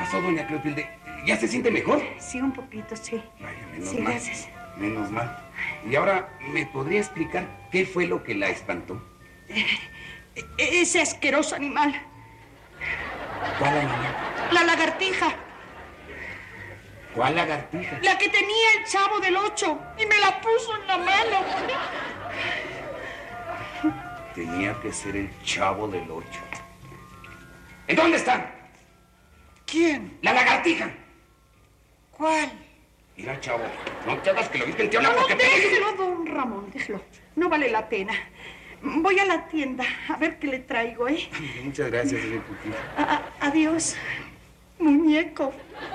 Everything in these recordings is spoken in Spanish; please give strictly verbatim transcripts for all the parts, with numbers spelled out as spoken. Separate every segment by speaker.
Speaker 1: pasó, doña Clotilde? ¿Ya se siente mejor?
Speaker 2: Sí, un poquito, sí.
Speaker 1: Vaya, menos
Speaker 2: sí,
Speaker 1: mal.
Speaker 2: gracias.
Speaker 1: Menos mal. Y ahora, ¿me podría explicar qué fue lo que la espantó?
Speaker 2: Eh, ese asqueroso animal.
Speaker 1: ¿Cuál animal?
Speaker 2: La lagartija.
Speaker 1: ¿Cuál lagartija?
Speaker 2: La que tenía el Chavo del Ocho y me la puso en la mano.
Speaker 1: Tenía que ser el Chavo del Ocho. ¿En dónde está?
Speaker 2: ¿Quién?
Speaker 1: La lagartija.
Speaker 2: ¿Cuál?
Speaker 1: Mira, Chavo, no te hagas que lo viste el tío. No,
Speaker 2: No,
Speaker 1: porque
Speaker 2: déjelo, don Ramón, déjelo. No vale la pena. Voy a la tienda a ver qué le traigo, ¿eh?
Speaker 1: Muchas gracias, doña Clotilde.
Speaker 2: A- adiós, muñeco.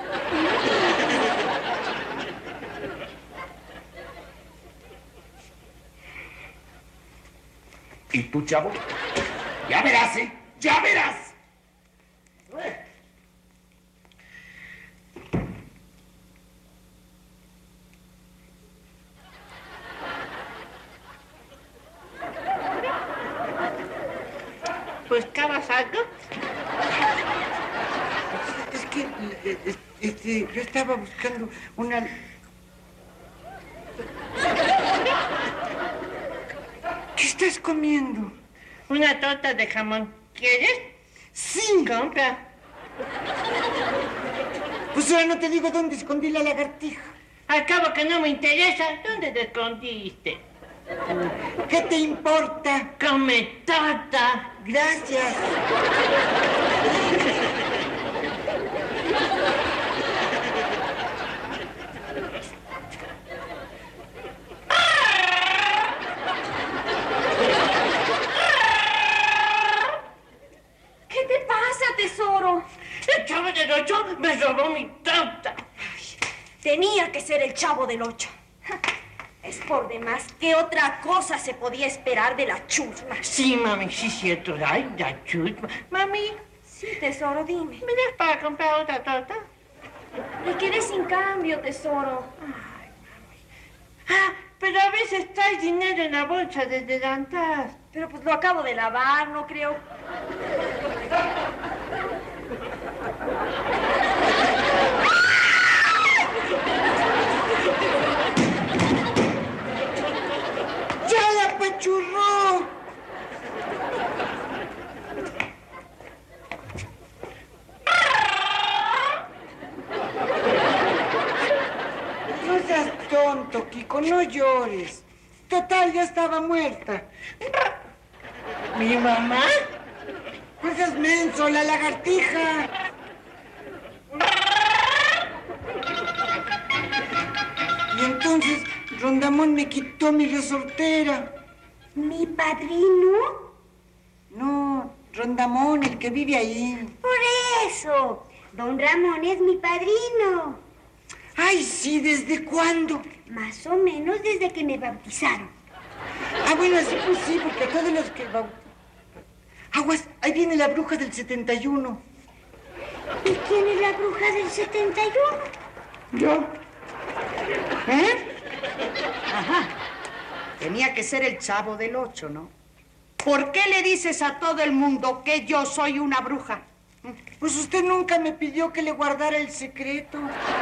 Speaker 1: ¿Y tú, Chavo? Ya verás, ¿eh? ¡Ya verás!
Speaker 2: ¿Buscabas algo?
Speaker 3: Es que, eh, este, yo estaba buscando una... ¿Qué estás comiendo?
Speaker 4: Una torta de jamón. ¿Quieres?
Speaker 3: Sí.
Speaker 4: Compra.
Speaker 3: Pues ahora no te digo dónde escondí la lagartija.
Speaker 4: Al cabo que no me interesa, ¿dónde te escondiste?
Speaker 3: ¿Qué te importa?
Speaker 4: Come torta.
Speaker 3: Gracias.
Speaker 5: ¿Qué te pasa, tesoro?
Speaker 4: El Chavo del Ocho me robó mi torta.
Speaker 5: Tenía que ser el Chavo del Ocho. Es por demás. ¿Qué otra cosa se podía esperar de la chusma?
Speaker 4: Sí, mami, sí, cierto. Ay, la chusma. Mami,
Speaker 5: Sí, tesoro, dime.
Speaker 4: ¿me das para comprar otra torta?
Speaker 5: Me quedé sin cambio, tesoro.
Speaker 4: Ah, pero a veces traes dinero en la bolsa de delantal.
Speaker 5: Pero pues lo acabo de lavar, no creo.
Speaker 3: ¡Ya la apachurró! No seas tonto, Kiko, no llores. Total, ya estaba muerta.
Speaker 4: ¿Mi mamá?
Speaker 3: No seas menso, la lagartija. Y entonces Rondamón me quitó mi resortera.
Speaker 5: ¿Mi padrino?
Speaker 3: No, Rondamón, el que vive ahí.
Speaker 5: Por eso. Don Ramón es mi padrino.
Speaker 3: Ay, sí, ¿desde cuándo?
Speaker 5: Más o menos desde que me bautizaron.
Speaker 3: Ah, bueno, sí, pues sí, porque a todos los que... bau- Aguas, ahí viene la bruja del setenta y uno.
Speaker 5: ¿Y quién es la bruja del setenta y uno?
Speaker 2: Yo. ¿Eh? Ajá. Tenía que ser el Chavo del Ocho, ¿no? ¿Por qué le dices a todo el mundo que yo soy una bruja?
Speaker 3: Pues usted nunca me pidió que le guardara el secreto.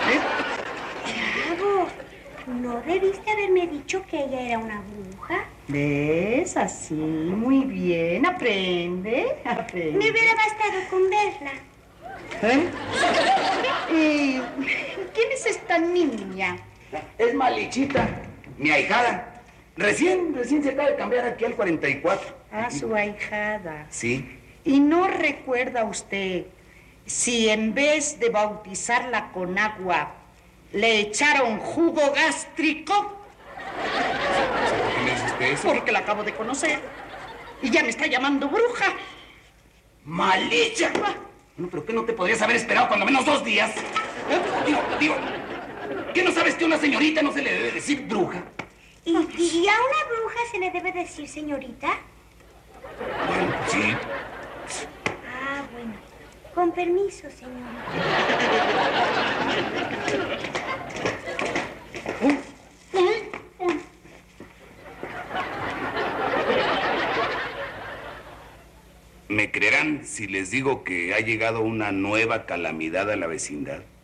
Speaker 5: Chavo, ¿no debiste haberme dicho que ella era una bruja?
Speaker 2: ¿Ves? Así, muy bien. Aprende, aprende.
Speaker 5: Me hubiera bastado con verla.
Speaker 2: ¿Eh? ¿Y quién es esta niña?
Speaker 1: Es Malichita, mi ahijada. Recién, recién se acaba de cambiar aquí al cuarenta y cuatro.
Speaker 2: Ah, su ahijada.
Speaker 1: Sí.
Speaker 2: ¿Y no recuerda usted si en vez de bautizarla con agua le echaron jugo gástrico?
Speaker 1: ¿Por qué me dice usted eso?
Speaker 2: Porque la acabo de conocer y ya me está llamando bruja.
Speaker 1: ¡Malicha! No, pero ¿qué no te podrías haber esperado cuando menos dos días? ¿Eh? Digo, digo, ¿qué no sabes que a una señorita no se le debe decir bruja?
Speaker 5: ¿Y, y a una bruja se le debe decir señorita?
Speaker 1: Bueno, sí.
Speaker 5: Ah, bueno. Con permiso, señorita.
Speaker 1: ¿Me creerán si les digo que ha llegado una nueva calamidad a la vecindad?